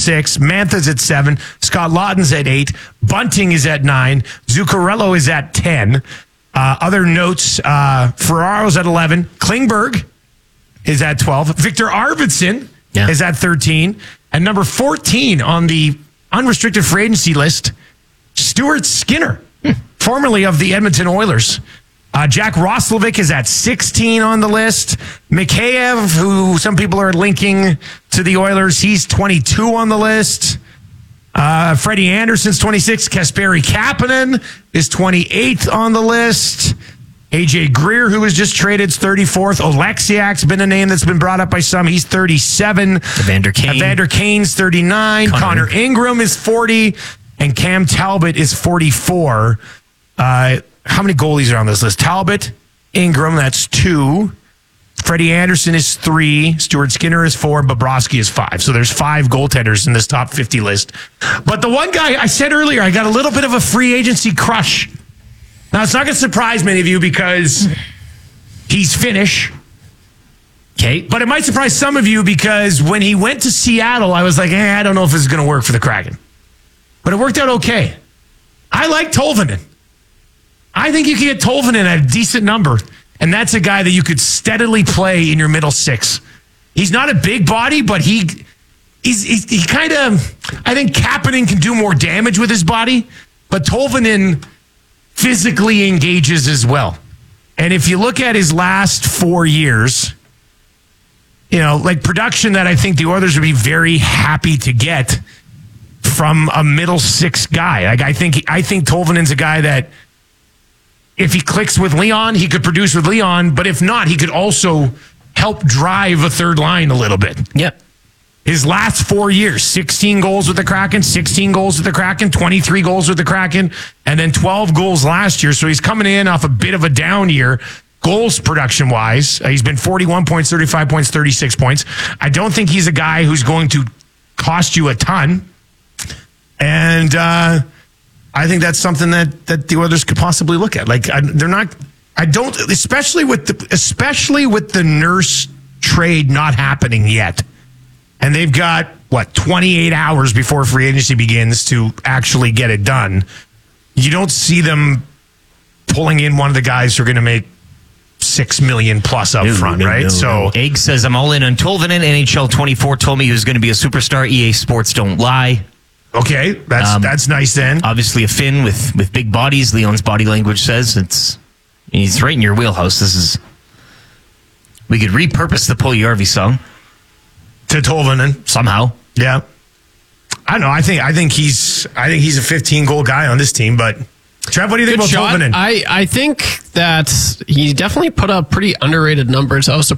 6. Mantha's at 7. Scott Lawton's at 8. Bunting is at 9. Zuccarello is at 10. Other notes, Ferraro's at 11. Klingberg is at 12. Victor Arvidsson is at 13. And number 14 on the unrestricted free agency list, Stuart Skinner, formerly of the Edmonton Oilers. Jack Roslovic is at 16 on the list. Mikheyev, who some people are linking to the Oilers, he's 22 on the list. Freddie Anderson's 26. Kasperi Kapanen is 28th on the list. AJ Greer, who was just traded, is 34th. Oleksiak's been a name that's been brought up by some. He's 37. Evander Kane's 39. Connor Ingram is 40. And Cam Talbot is 44. How many goalies are on this list? Talbot, Ingram, that's 2. Freddie Anderson is 3. Stuart Skinner is 4. Bobrovsky is 5. So there's 5 goaltenders in this top 50 list. But the one guy I said earlier, I got a little bit of a free agency crush. Now, it's not going to surprise many of you because he's Finnish. Okay. But it might surprise some of you because when he went to Seattle, I was like, I don't know if this is going to work for the Kraken. But it worked out okay. I like Tolvanen. I think you can get Tolvanen at a decent number, and that's a guy that you could steadily play in your middle 6. He's not a big body, but he kind of, I think Kapanen can do more damage with his body, but Tolvanen physically engages as well. And if you look at his last 4 years, like production that I think the Oilers would be very happy to get from a middle 6 guy. Like I think Tolvanen's a guy that if he clicks with Leon, he could produce with Leon, but if not, he could also help drive a third line a little bit. Yep. His last 4 years, 16 goals with the Kraken, 16 goals with the Kraken, 23 goals with the Kraken, and then 12 goals last year. So he's coming in off a bit of a down year, goals production-wise. He's been 41 points, 35 points, 36 points. I don't think he's a guy who's going to cost you a ton. And I think that's something that the Oilers could possibly look at. Like especially with the Nurse trade not happening yet. And they've got 28 hours before free agency begins to actually get it done. You don't see them pulling in one of the guys who are going to make $6 million plus up front, right? So Egg says, I'm all in on Tolvanen. NHL 24 told me he was going to be a superstar. EA Sports don't lie. Okay, that's nice then. Obviously a Finn with big bodies. Leon's body language says he's right in your wheelhouse. We could repurpose the Puljujärvi song to Tolvanen somehow. Yeah, I don't know. I think he's a 15 goal guy on this team. But Trev, what do you think about Tolvanen? I think that he definitely put up pretty underrated numbers. I was